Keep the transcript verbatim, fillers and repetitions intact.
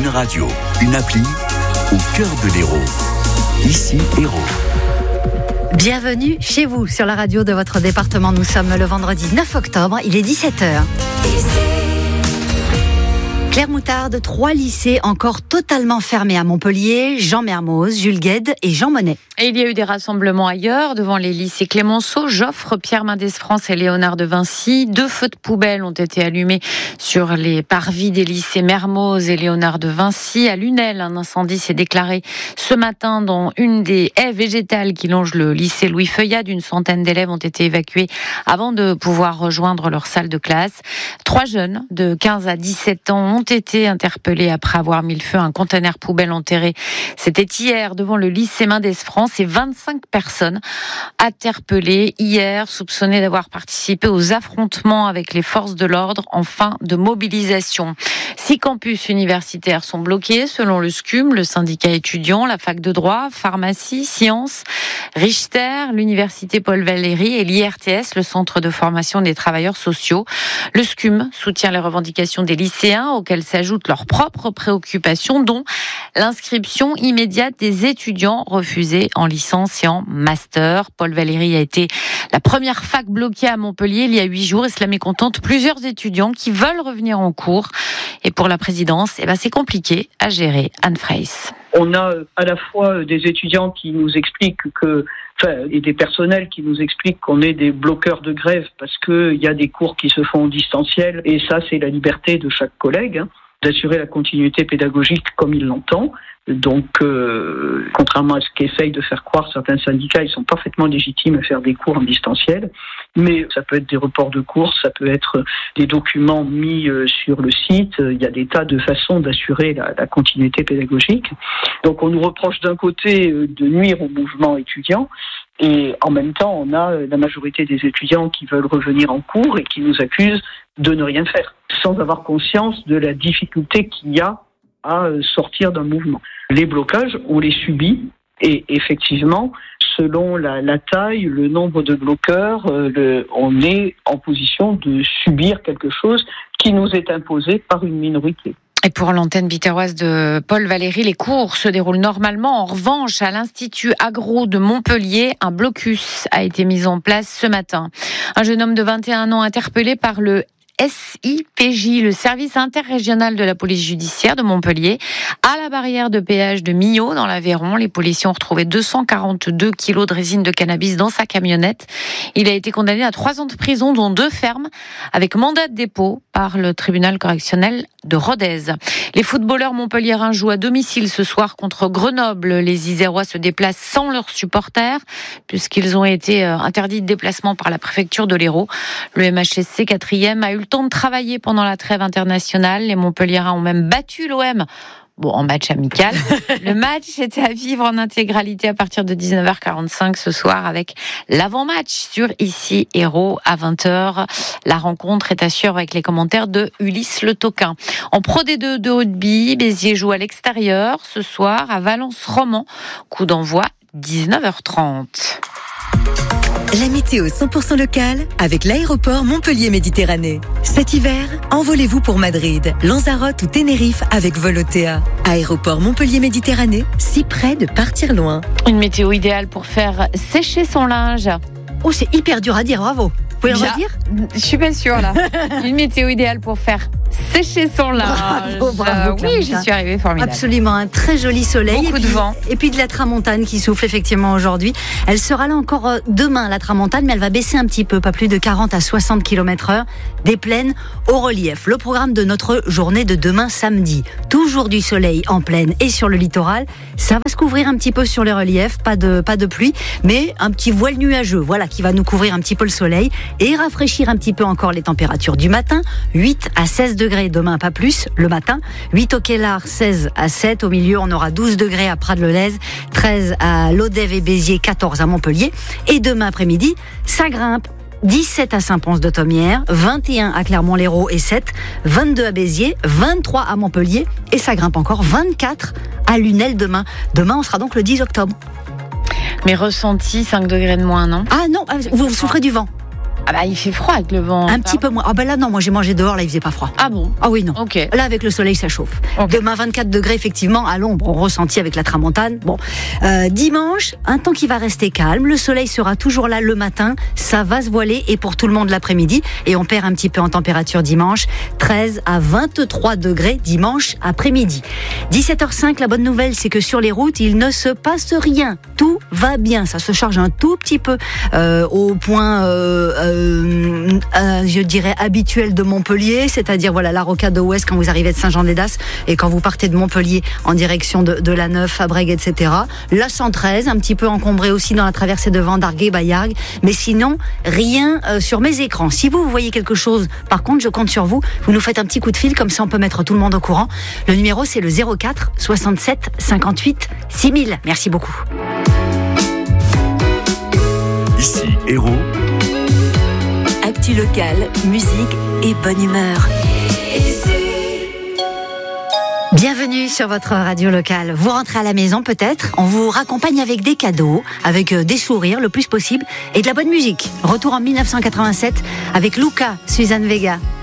Radio, une appli au cœur de l'Hérault. Ici, Hérault. Bienvenue chez vous sur la radio de votre département. Nous sommes le vendredi neuf octobre, il est dix-sept heures. Claire Moutarde, trois lycées encore totalement fermés à Montpellier, Jean Mermoz, Jules Guesde et Jean Monnet. Et il y a eu des rassemblements ailleurs, devant les lycées Clémenceau, Joffre, Pierre Mendès France et Léonard de Vinci. Deux feux de poubelle ont été allumés sur les parvis des lycées Mermoz et Léonard de Vinci. À Lunel, un incendie s'est déclaré ce matin dans une des haies végétales qui longent le lycée Louis Feuillade. Une centaine d'élèves ont été évacués avant de pouvoir rejoindre leur salle de classe. Trois jeunes de quinze à dix-sept ans ont été interpellés après avoir mis le feu à un conteneur poubelle enterré. C'était hier devant le lycée Mendès France et vingt-cinq personnes interpellées hier, soupçonnées d'avoir participé aux affrontements avec les forces de l'ordre en fin de mobilisation. Six campus universitaires sont bloqués selon le S C U M, le syndicat étudiant, la fac de droit, pharmacie, sciences, Richter, l'université Paul Valéry et l'I R T S, le centre de formation des travailleurs sociaux. Le S C U M soutient les revendications des lycéens auxquelles s'ajoutent leurs propres préoccupations, dont l'inscription immédiate des étudiants refusés en licence et en master. Paul Valéry a été la première fac bloquée à Montpellier il y a huit jours et cela mécontente plusieurs étudiants qui veulent revenir en cours. Et pour la présidence, eh ben c'est compliqué à gérer. Anne Freys. On a à la fois des étudiants qui nous expliquent que, enfin, et des personnels qui nous expliquent qu'on est des bloqueurs de grève parce qu'il y a des cours qui se font en distanciel et ça c'est la liberté de chaque collègue, hein, d'assurer la continuité pédagogique comme il l'entend. Donc, euh, contrairement à ce qu'essayent de faire croire certains syndicats, ils sont parfaitement légitimes à faire des cours en distanciel. Mais ça peut être des reports de cours, ça peut être des documents mis euh, sur le site. Il y a des tas de façons d'assurer la, la continuité pédagogique. Donc, on nous reproche d'un côté euh, de nuire au mouvement étudiant. Et en même temps, on a la majorité des étudiants qui veulent revenir en cours et qui nous accusent de ne rien faire, sans avoir conscience de la difficulté qu'il y a à sortir d'un mouvement. Les blocages, on les subit et effectivement, selon la, la taille, le nombre de bloqueurs, euh, le, on est en position de subir quelque chose qui nous est imposé par une minorité. Et pour l'antenne biterroise de Paul Valéry, les cours se déroulent normalement. En revanche, à l'Institut Agro de Montpellier, un blocus a été mis en place ce matin. Un jeune homme de vingt et un ans interpellé par le S I P J, le service interrégional de la police judiciaire de Montpellier, à la barrière de péage de Millau, dans l'Aveyron. Les policiers ont retrouvé deux cent quarante-deux kilos de résine de cannabis dans sa camionnette. Il a été condamné à trois ans de prison, dont deux fermes, avec mandat de dépôt par le tribunal correctionnel de Rodez. Les footballeurs montpelliérains jouent à domicile ce soir contre Grenoble. Les Isérois se déplacent sans leurs supporters, puisqu'ils ont été interdits de déplacement par la préfecture de l'Hérault. Le M H S C quatrième a eu le temps de travailler pendant la trêve internationale. Les Montpelliérains ont même battu l'O M. Bon, en match amical. Le match était à vivre en intégralité à partir de dix-neuf heures quarante-cinq ce soir avec l'avant-match sur Ici Hérault à vingt heures. La rencontre est à suivre avec les commentaires de Ulysse Le Toquin. En Pro D deux de rugby, Béziers joue à l'extérieur ce soir à Valence-Romand. Coup d'envoi dix-neuf heures trente. La météo cent pour cent locale avec l'aéroport Montpellier-Méditerranée. Cet hiver, envolez-vous pour Madrid, Lanzarote ou Tenerife avec Volotea. Aéroport Montpellier-Méditerranée, si près de partir loin. Une météo idéale pour faire sécher son linge. Oh, c'est hyper dur à dire, bravo. Vous pouvez le redire ? Je suis pas sûre là. Une météo idéale pour faire sécher son linge. Bravo, bravo. Euh, oui, j'y suis arrivée, formidable. Absolument, un très joli soleil. Beaucoup et de puis, vent. Et puis de la tramontane qui souffle effectivement aujourd'hui. Elle sera là encore demain, la tramontane, mais elle va baisser un petit peu, pas plus de quarante à soixante kilomètres heure, des plaines au relief. Le programme de notre journée de demain samedi. Toujours du soleil en plaine et sur le littoral. Ça va se couvrir un petit peu sur les reliefs, pas de, pas de pluie, mais un petit voile nuageux, voilà, qui va nous couvrir un petit peu le soleil et rafraîchir un petit peu encore les températures du matin. huit à seize degrés demain, pas plus, le matin. huit au Kellar, seize à sept. Au milieu, on aura douze degrés à Prades-le-Lez, treize à Lodève et Béziers, quatorze à Montpellier. Et demain après-midi, ça grimpe. dix-sept à Saint-Pons-de-Thomières, vingt et un à Clermont-Lérault et sept, vingt-deux à Béziers, vingt-trois à Montpellier et ça grimpe encore vingt-quatre à Lunel demain. Demain, on sera donc le dix octobre. Mais ressenti cinq degrés de moins, non ? Ah non, vous, vous souffrez du vent. Ah bah il fait froid avec le vent. Un petit peu moins. Ah bah là non, moi j'ai mangé dehors, là il faisait pas froid. Ah bon? Ah oui non. Ok. Là avec le soleil ça chauffe. Okay. Demain vingt-quatre degrés effectivement à l'ombre, on ressentit avec la tramontane. Bon, euh, dimanche, un temps qui va rester calme. Le soleil sera toujours là le matin. Ça va se voiler et pour tout le monde l'après-midi. Et on perd un petit peu en température dimanche. treize à vingt-trois degrés dimanche après-midi. dix-sept heures cinq, la bonne nouvelle c'est que sur les routes il ne se passe rien. Tout va bien. Ça se charge un tout petit peu euh, au point. Euh, euh, Euh, je dirais habituel de Montpellier, c'est-à-dire voilà la rocade ouest quand vous arrivez de Saint-Jean-des-Daces et quand vous partez de Montpellier en direction de, de la Neuf, à Brègue, et cetera. La cent treize, un petit peu encombrée aussi dans la traversée de Vendargues, Bayargues, mais sinon rien euh, sur mes écrans. Si vous, vous voyez quelque chose, par contre, je compte sur vous. Vous nous faites un petit coup de fil, comme ça on peut mettre tout le monde au courant. Le numéro c'est le zéro quatre soixante-sept cinquante-huit six mille. Merci beaucoup. Ici Héros. Actu locale, musique et bonne humeur. Bienvenue sur votre radio locale. Vous rentrez à la maison peut-être, on vous raccompagne avec des cadeaux, avec des sourires le plus possible et de la bonne musique. Retour en mille neuf cent quatre-vingt-sept avec Luca, Suzanne Vega.